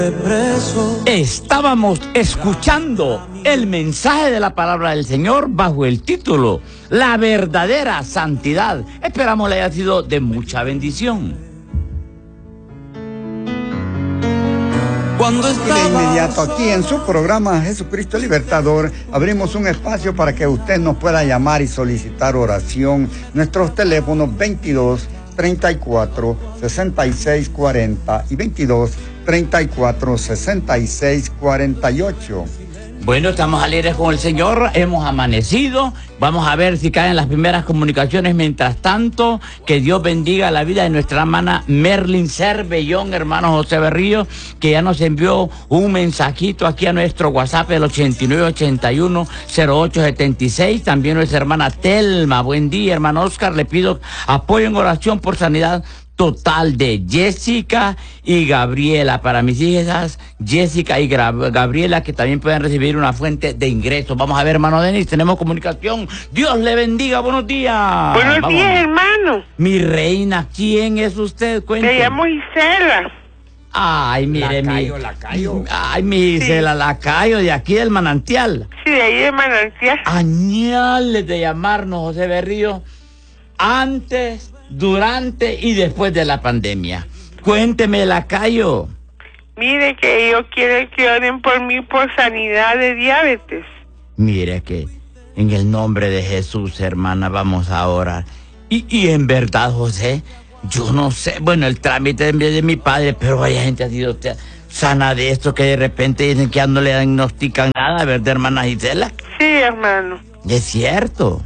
Estábamos escuchando el mensaje de la palabra del Señor bajo el título La verdadera santidad. Esperamos le haya sido de mucha bendición. Y de inmediato aquí en su programa Jesucristo Libertador abrimos un espacio para que usted nos pueda llamar y solicitar oración. Nuestros teléfonos 22 34 66 40 y 22 34 66 48. Bueno, estamos alegres con el Señor, hemos amanecido, vamos a ver si caen las primeras comunicaciones. Mientras tanto, que Dios bendiga la vida de nuestra hermana Merlin Cervellón, hermano José Berrío, que ya nos envió un mensajito aquí a nuestro WhatsApp, el 8981-0876, también nuestra hermana Telma. Buen día, hermano Oscar, le pido apoyo en oración por sanidad total de Jessica y Gabriela, para mis hijas Jessica y Gabriela, que también pueden recibir una fuente de ingresos. Vamos a ver, hermano Denis, tenemos comunicación. Dios le bendiga, buenos días. Buenos días, hermano. Mi reina, ¿quién es usted? Cuénteme. Me llamo Gisela. Ay, mire, Lacayo. Ay, mi Gisela, Lacayo, de aquí del manantial. Sí, de ahí de Manantial. Añales de llamarnos, José Berrío, antes, durante y después de la pandemia. Cuénteme, Lacayo. Mire que yo quiero que oren por mí por sanidad de diabetes. Mire que en el nombre de Jesús, hermana, vamos a orar. Y en verdad, José, yo no sé, bueno, el trámite de mi padre, pero vaya gente ha sido sana de esto, que de repente dicen que ya no le diagnostican nada, ¿verdad, hermana Gisela? Sí, hermano. Es cierto.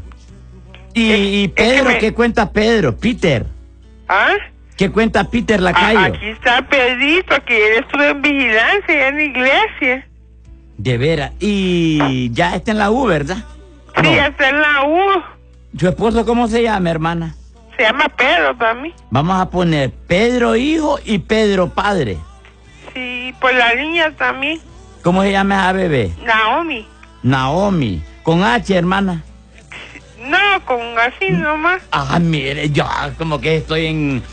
Y Pedro, ¿qué cuenta Pedro? Peter. ¿Ah? ¿Qué cuenta Peter Lacayo? Aquí está Pedrito, que él estuvo en vigilancia allá en la iglesia. De veras. Y ya está en la U, ¿verdad? Sí, No. ya está en la U. ¿Su esposo cómo se llama, hermana? Se llama Pedro también. Vamos a poner Pedro hijo y Pedro padre. Sí, por la niña también. ¿Cómo se llama esa bebé? Naomi. Naomi. Con H, hermana. No, con así nomás. Ah, mire, yo como que estoy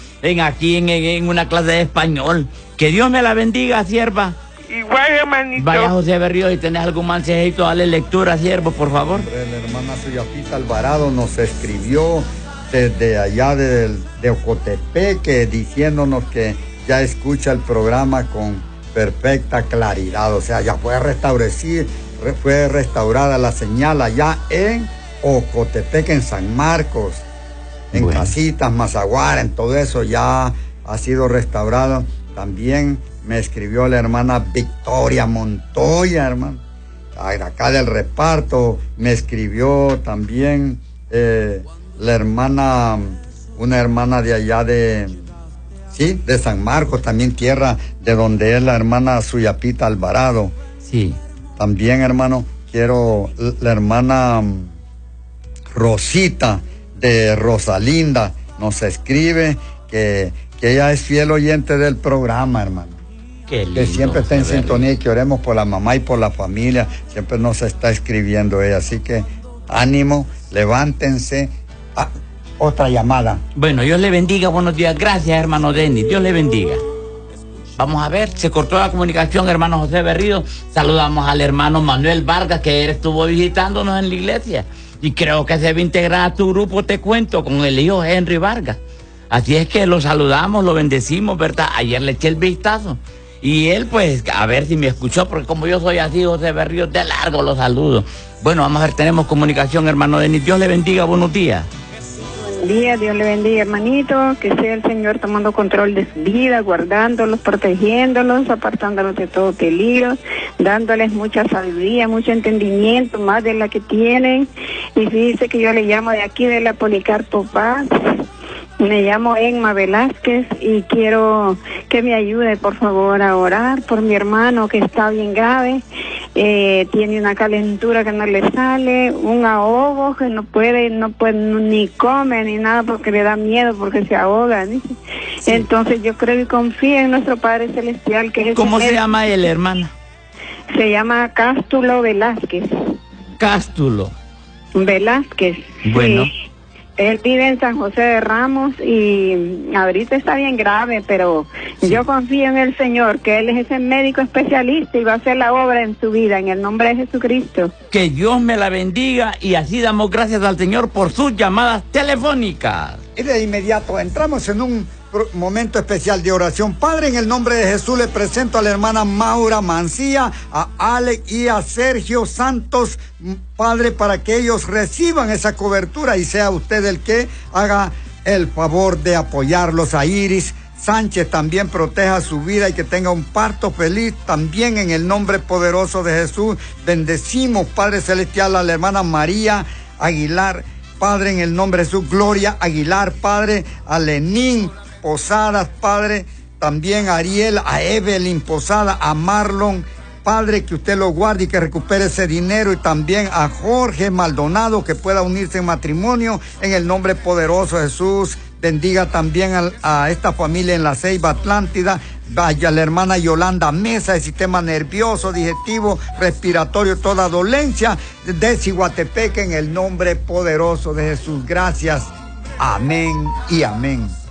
en una clase de español. Que Dios me la bendiga, sierva. Igual, hermanito. Vaya, José Berrío, si tenés algún mensajito, dale lectura, siervo, por favor. La hermana Suyapita Alvarado nos escribió desde allá de Ocotepeque, diciéndonos que ya escucha el programa con perfecta claridad. O sea, ya fue restaurada la señal allá en Ocotepeque, en San Marcos, en Casitas, Mazaguara, en todo eso ya ha sido restaurado. También me escribió la hermana Victoria Montoya, hermano, acá del reparto. Me escribió también la hermana, una hermana de allá de San Marcos, también tierra de donde es la hermana Suyapita Alvarado. Sí. También, hermano, quiero la hermana Rosita de Rosalinda nos escribe que ella es fiel oyente del programa, hermano. Qué lindo, que siempre está en sintonía y que oremos por la mamá y por la familia. Siempre nos está escribiendo ella. Así que ánimo, levántense. Otra llamada. Bueno, Dios le bendiga, buenos días. Gracias, hermano Denis. Dios le bendiga. Vamos a ver, se cortó la comunicación, hermano José Berrío. Saludamos al hermano Manuel Vargas, que él estuvo visitándonos en la iglesia. Y creo que se va a integrar a tu grupo, te cuento, con el hijo Henry Vargas. Así es que lo saludamos, lo bendecimos, ¿verdad? Ayer le eché el vistazo. Y él, pues, a ver si me escuchó, porque como yo soy así, José Berrío, de largo lo saludo. Bueno, vamos a ver, tenemos comunicación, hermano Denis. Dios le bendiga, buenos días. Día, Dios le bendiga, hermanito, que sea el Señor tomando control de su vida, guardándolos, protegiéndolos, apartándolos de todo peligro, dándoles mucha sabiduría, mucho entendimiento, más de la que tienen. Y dice que yo le llamo de aquí de la Policarpo Paz. Me llamo Emma Velázquez y quiero que me ayude, por favor, a orar por mi hermano que está bien grave. Tiene una calentura que no le sale, un ahogo que no puede ni come ni nada porque le da miedo, porque se ahoga, ¿sí? Sí. Entonces yo creo y confío en nuestro Padre Celestial, que es... ¿Cómo se llama él, hermana? Se llama Cástulo Velázquez. Cástulo Velázquez. Bueno. Sí. Él vive en San José de Ramos y ahorita está bien grave, pero yo confío en el Señor, que Él es ese médico especialista y va a hacer la obra en su vida, en el nombre de Jesucristo. Que Dios me la bendiga y así damos gracias al Señor por sus llamadas telefónicas. Y de inmediato entramos en un momento especial de oración. Padre, en el nombre de Jesús le presento a la hermana Maura Mancía, a Alex y a Sergio Santos, Padre, para que ellos reciban esa cobertura y sea usted el que haga el favor de apoyarlos. A Iris Sánchez también proteja su vida y que tenga un parto feliz también en el nombre poderoso de Jesús. Bendecimos, Padre Celestial, a la hermana María Aguilar, Padre, en el nombre de Jesús. Gloria Aguilar, Padre, a Lenín Posadas, Padre, también a Ariel, a Evelyn Posada, a Marlon, Padre, que usted lo guarde y que recupere ese dinero, y también a Jorge Maldonado, que pueda unirse en matrimonio en el nombre poderoso de Jesús. Bendiga también a esta familia en la Ceiba Atlántida, vaya la hermana Yolanda Mesa, de sistema nervioso, digestivo, respiratorio, toda dolencia de Ciguatepeque en el nombre poderoso de Jesús. Gracias. Amén y amén.